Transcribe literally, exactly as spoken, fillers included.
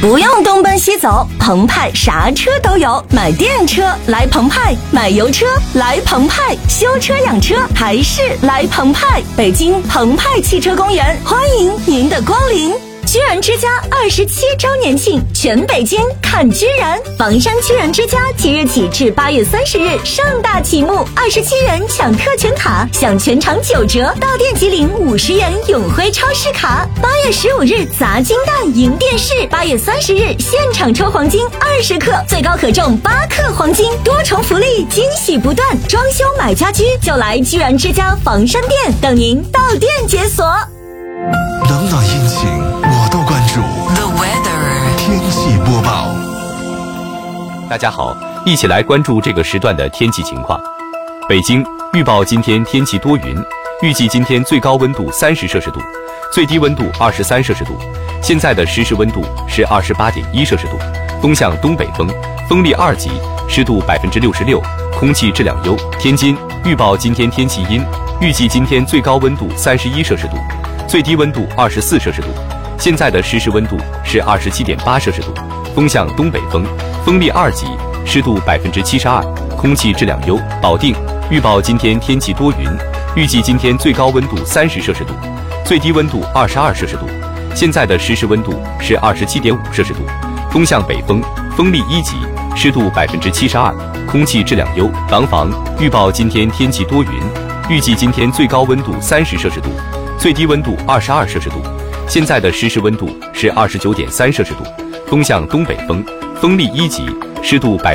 不用东奔西走，澎湃啥车都有。买电车来澎湃，买油车来澎湃，修车养车还是来澎湃。北京澎湃汽车公园欢迎您的光临。居然之家二十七周年庆，全北京看居然！房山居然之家即日起至八月三十日盛大启幕，二十七元抢特权卡，享全场九折，到店即领五十元永辉超市卡。八月十五日砸金蛋赢电视，八月三十日现场抽黄金二十克，最高可中八克黄金，多重福利，惊喜不断。装修买家居就来居然之家房山店，等您到店解锁。 冷暖阴晴我都关注。 The weather 天气播报。 大家好，一起来关注这个时段的天气情况。北京预报今天天气多云，预计今天最高温度三十摄氏度，最低温度二十三摄氏度。现在的实时温度是二十八点一摄氏度，风向东北风，风力二级，湿度百分之六十六，空气质量优。天津预报今天天气阴，预计今天最高温度三十一摄氏度，最低温度二十四摄氏度。现在的实时温度是二十七点八摄氏度，风向东北风，风力二级，湿度百分之七十二，空气质量优。保定预报今天天气多云，预计今天最高温度三十摄氏度，最低温度二十二摄氏度。现在的实时温度是二十七点五摄氏度，风向北风，风力一级，湿度百分之七十二，空气质量优。廊坊预报今天天气多云，预计今天最高温度三十摄氏度，最低温度二十二摄氏度。现在的实时温度是二十九点三摄氏度，风向东北风，风力一级，湿度百。